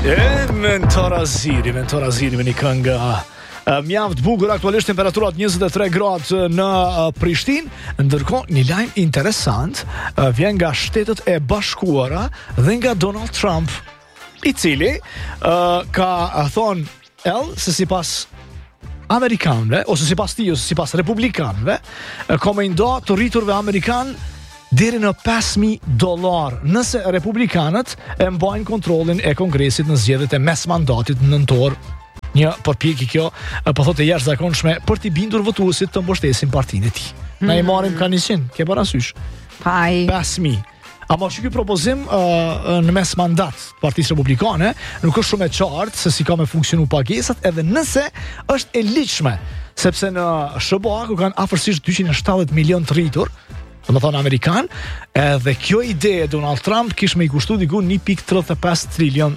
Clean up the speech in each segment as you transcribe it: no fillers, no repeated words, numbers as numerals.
Mentoraziri me një këngë mjaft bukur. Aktualisht temperaturat 23 gradë në Prishtinë, ndërkohë një lajm interesant vjen nga Shtetet e Bashkuara dhe nga Donald Trump, i cili ka thonë se sipas amerikanëve, ose sipas tij, ose sipas republikanëve, komendo të rriturve amerikan deri në $5,000 nëse republikanët e mbajnë kontrollin e Kongresit në zgjedhjet e mesmandatit nëntor. Një përpjekje kjo, po thotë, e jashtëzakonshme për t'i bindur votuesit të mbështesin partinë e tij. Na i marrim ka 100, ke parasysh? 5,000. Ama që ky propozim në mes mandat Partisë Republikane nuk është shumë e qartë se si ka me funksionu pagesat, edhe nëse është e ligjshme, sepse në SBA ku kanë afërsisht 270 milion të rritur, do të thonë amerikan, edhe kjo ide e Donald Trump kish me i kushtu diku $1.35 trilion.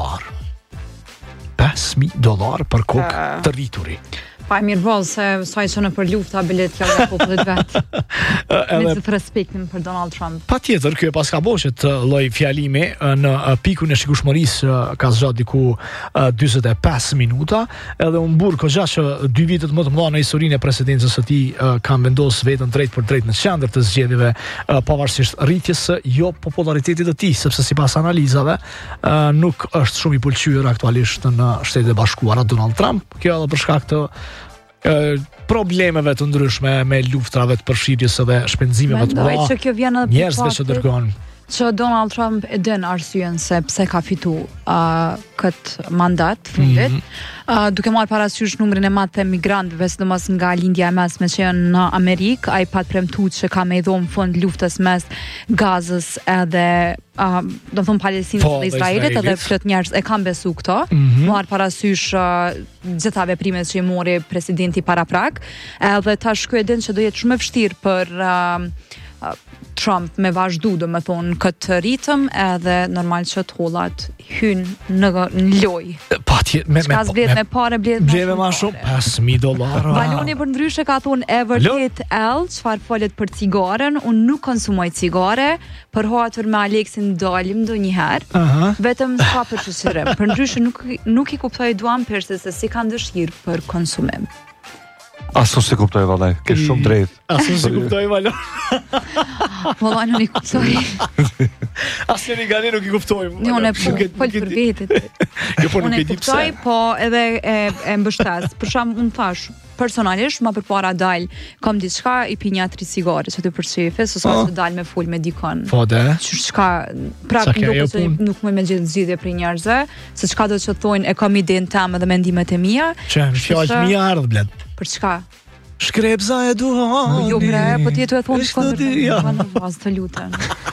$5,000 për kokë të rrituri. Pa mirë bollë se sa i qënë për lufta bilet kjo dhe popullit vetë. Me të respektin për Donald Trump. Pa tjetër, kjo e pas ka bo që të loj fjalimi në pikun e shikueshmërisë ka zgjat diku 45 minuta, edhe unë burë këgja që 2 vitet më të mëdha në historinë e presidencës së tij kanë vendosur veten drejt për drejt në qendër të zgjedhjeve, pavarësisht rritjes së jo popularitetit të tij, sepse sipas analizave nuk është shumë i pëlqyer aktualisht në Shtetet e Bashkuara Donald Trump. Kjo edhe për shkak të problemeve të ndryshme me luftrave të përfshirjes dhe shpenzimeve të mëdha. Që kjo vjen edhe njerëzve që dërgojnë. Që Donald Trump e din arsyen se pse ka fitu këtë mandat fundit, duke marrë parasysh numrin e madh të emigrantëve, sidomos nga lindja e mesme që janë në Amerikë, ai pat premtuar që ka me i dhënë fund luftës mes Gazës edhe do të thonë Palestinës dhe Izraelit, edhe plot njerëz e kanë besu këto, marrë parasysh gjitha veprimet që i mori presidenti paraprak, edhe tash ky e din që do jetë shumë e vështirë për Trump me vazhdu, do me thonë, këtë ritëm, edhe normal që të hollat hynë në loj. Qka zblet me pare, blet ma shumë. $5,000. Valoni për ndryshe ka thonë e vërtet çfarë folet për cigaren, unë nuk konsumoj cigare, për hatër me Aleksin dalim do njëherë, vetëm s'ka për qësërim. Për ndryshe nuk i kuptoj duam përse se si kanë dëshirë për konsumim. Asu se kuptoj, valaj, ke shumë drejt. Asu se kuptoj, valaj. Valaj, nuk i kuptoj. Asë një gani nuk i kuptoj. Unë e pëllë për vetit. Unë e kuptoj, po edhe e mbështes. Për shumë, unë thash, personalisht, ma për para dal, kam diçka i pi një 3 cigare, që të përshefe, së s'ka që dal me full me dikon. Po dhe? Qka, prap nuk më me gjithë zgjidhje për njerëzve, se qka do që thonë e kam idenë tam edhe mendimet e mia. Që, fjallë miliardë, bled. Për çka? Shkrepza e duhani. Jo bre, po ti e thonë shkondër në vazë të lutën.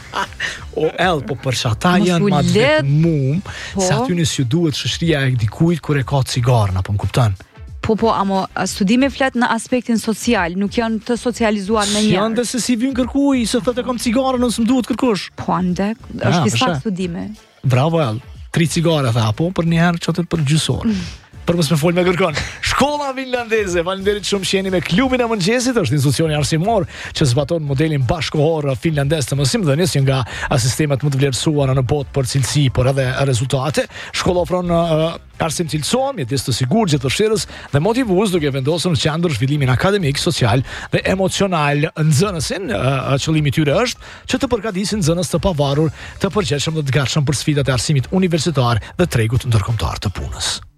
Po për që ata janë ma dhvetë mumë, se aty nësë ju duhet shëshria e dikujt kur e ka cigarën, apo më kuptan? Po, amo studime flet në aspektin social, nuk janë të socializuar me njerë. Janë dhe se si vynë kërkuj, se thët e kam cigarën nësë më duhet kërkush. Po, andek, është disa studime. Bravo, 3 cigare, tha, po, për njëherë që të për gjysor. Për mos me fol me kërkon. Shkolla finlandeze, faleminderit shumë që jeni me klubin e mëngjesit, është institucioni arsimor që zbaton modelin bashkëkohor finlandez të mësimdhënies, që nga sistemet më të vlerësuara në botë për cilësi, por edhe rezultate. Shkolla ofron arsim cilësor, mjedis të sigurt, gjithëvështirës dhe motivues, duke vendosur në qendër zhvillimin akademik, social dhe emocional nxënësin. Qëllimi i tyre është që të përgatisin nxënës të pavarur, të përgjithshëm dhe të gatshëm për sfidat e arsimit universitar dhe tregut ndërkombëtar të punës.